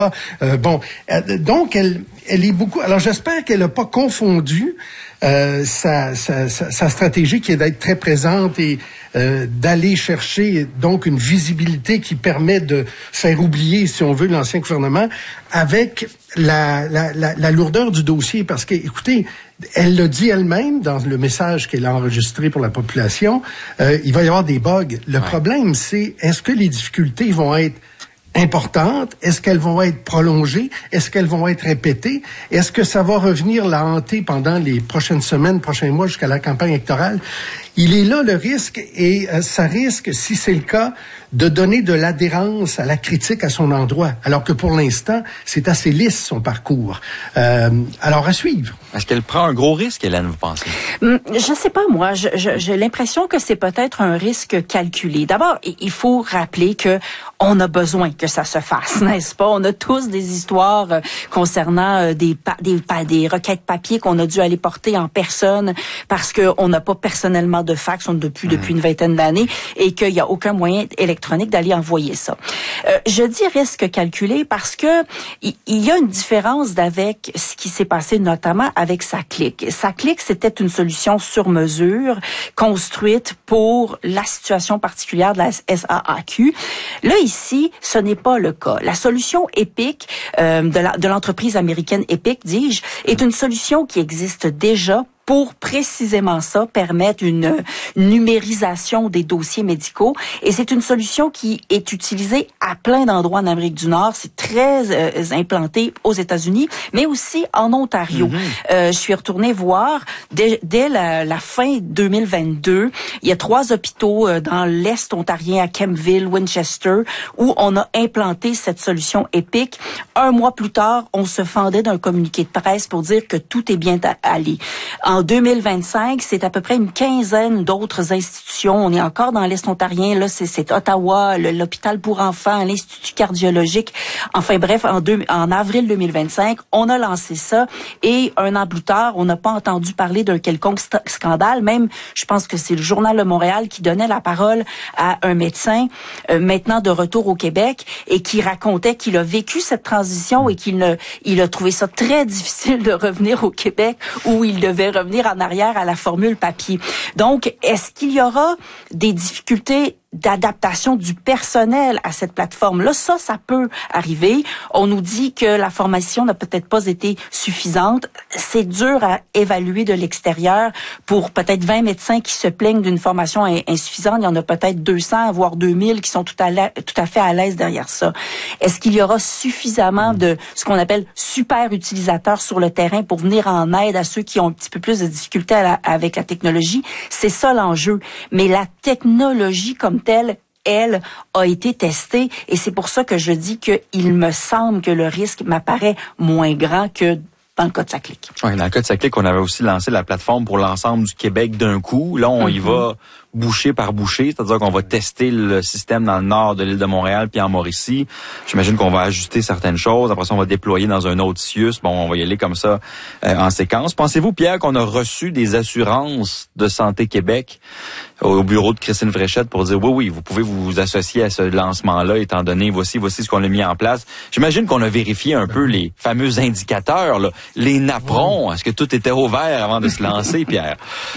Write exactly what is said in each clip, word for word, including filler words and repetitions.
Euh, bon, euh, donc elle, elle est beaucoup. Alors j'espère qu'elle n'a pas confondu euh, sa, sa, sa, sa stratégie qui est d'être très présente et euh, d'aller chercher donc une visibilité qui permet de faire oublier, si on veut, l'ancien gouvernement, avec la, la, la, la lourdeur du dossier. Parce que, écoutez, elle l'a dit elle-même dans le message qu'elle a enregistré pour la population. Euh, il va y avoir des bugs. Le ouais. problème, c'est est-ce que les difficultés vont être importantes? Est-ce qu'elles vont être prolongées? Est-ce qu'elles vont être répétées? Est-ce que ça va revenir la hanter pendant les prochaines semaines, prochains mois jusqu'à la campagne électorale? Il est là le risque et euh, ça risque, si c'est le cas, de donner de l'adhérence à la critique à son endroit, alors que pour l'instant, c'est assez lisse son parcours. Euh, alors à suivre. Est-ce qu'elle prend un gros risque, Hélène, vous pensez? Hum, je sais pas, moi. Je, je, j'ai l'impression que c'est peut-être un risque calculé. D'abord, il faut rappeler que on a besoin que ça se fasse, n'est-ce pas? On a tous des histoires euh, concernant euh, des, pa- des, pa- des requêtes papier qu'on a dû aller porter en personne parce qu'on n'a pas personnellement de fax, on depuis, mmh. depuis une vingtaine d'années, et qu'il n'y a aucun moyen électronique d'aller envoyer ça. Euh, je dis risque calculé parce que il y, y a une différence avec ce qui s'est passé notamment avec SACLIC. SACLIC, c'était une solution sur mesure construite pour la situation particulière de la S A A Q. Là, ici, ce n'est pas le cas. La solution EPIC, euh, de, la, de l'entreprise américaine EPIC, dis-je, est une solution qui existe déjà pour précisément ça, permettre une numérisation des dossiers médicaux. Et c'est une solution qui est utilisée à plein d'endroits en Amérique du Nord. C'est très euh, implanté aux États-Unis, mais aussi en Ontario. Mm-hmm. Euh, je suis retournée voir, dès, dès la, la fin deux mille vingt-deux, il y a trois hôpitaux euh, dans l'Est ontarien, à Kempville, Winchester, où on a implanté cette solution EPIC. Un mois plus tard, on se fendait d'un communiqué de presse pour dire que tout est bien allé. En deux mille vingt-cinq, c'est à peu près une quinzaine d'autres institutions. On est encore dans l'Est ontarien. Là, c'est, c'est Ottawa, le, l'hôpital pour enfants, l'Institut cardiologique. Enfin bref, en, deux, en avril deux mille vingt-cinq, on a lancé ça. Et un an plus tard, on n'a pas entendu parler d'un quelconque st- scandale. Même, je pense que c'est le Journal de Montréal qui donnait la parole à un médecin, euh, maintenant de retour au Québec, et qui racontait qu'il a vécu cette transition et qu'il ne, il a trouvé ça très difficile de revenir au Québec où il devait revenir en arrière à la formule papier. Donc, est-ce qu'il y aura des difficultés d'adaptation du personnel à cette plateforme-là? Ça, ça peut arriver. On nous dit que la formation n'a peut-être pas été suffisante. C'est dur à évaluer de l'extérieur. Pour peut-être vingt médecins qui se plaignent d'une formation insuffisante, il y en a peut-être deux cents, voire deux mille qui sont tout à, la, tout à fait à l'aise derrière ça. Est-ce qu'il y aura suffisamment de ce qu'on appelle super utilisateurs sur le terrain pour venir en aide à ceux qui ont un petit peu plus de difficultés à la, avec la technologie? C'est ça l'enjeu. Mais la technologie comme telle, elle, a été testée, et c'est pour ça que je dis qu'il me semble que le risque m'apparaît moins grand que dans le cas de SACLIC. Oui, dans le cas de SACLIC, on avait aussi lancé la plateforme pour l'ensemble du Québec d'un coup. Là, on mm-hmm. y va bouchée par bouchée, c'est-à-dire qu'on va tester le système dans le nord de l'île de Montréal puis en Mauricie. J'imagine qu'on va ajuster certaines choses. Après ça, on va déployer dans un autre C I U S. Bon, on va y aller comme ça euh, en séquence. Pensez-vous, Pierre, qu'on a reçu des assurances de Santé Québec au bureau de Christine Fréchette pour dire oui, oui, vous pouvez vous associer à ce lancement-là, étant donné voici, voici ce qu'on a mis en place. J'imagine qu'on a vérifié un peu les fameux indicateurs, là, les napperons. Est-ce que tout était ouvert avant de se lancer, Pierre?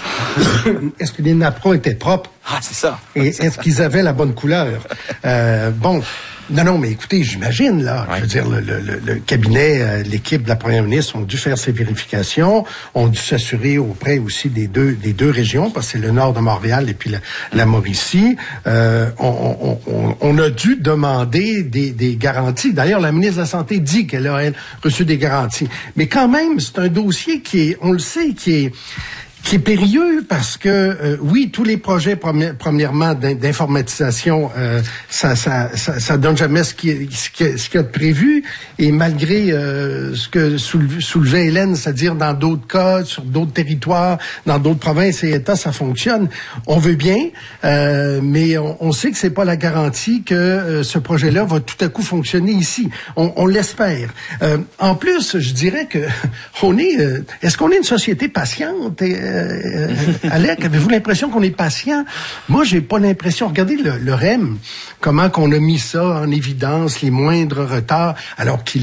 Est-ce que les napperons étaient propres? Ah, c'est ça. Et c'est est-ce ça. qu'ils avaient la bonne couleur? Euh, bon, non, non, mais écoutez, j'imagine, là, ouais. je veux dire, le, le, le cabinet, euh, l'équipe de la première ministre ont dû faire ces vérifications, ont dû s'assurer auprès aussi des deux des deux régions, parce que c'est le nord de Montréal et puis la, la Mauricie. Euh, on, on, on, on a dû demander des, des garanties. D'ailleurs, la ministre de la Santé dit qu'elle a elle, reçu des garanties. Mais quand même, c'est un dossier qui est, on le sait, qui est qui est périlleux parce que euh, oui, tous les projets premi- premièrement d'informatisation, euh, ça, ça, ça, ça donne jamais ce qui, est, ce, qui est, ce qui est prévu, et malgré euh, ce que soulev- soulevait Hélène, c'est-à-dire dans d'autres cas, sur d'autres territoires, dans d'autres provinces et États, ça fonctionne. On veut bien, euh, mais on, on sait que c'est pas la garantie que euh, ce projet-là va tout à coup fonctionner ici. On, on l'espère. Euh, en plus, je dirais que on est. Euh, est-ce qu'on est une société patiente? Et, euh, Euh, Alec, avez-vous l'impression qu'on est patient? Moi, j'ai pas l'impression. Regardez le, le R E M, comment qu'on a mis ça en évidence, les moindres retards, alors qu'il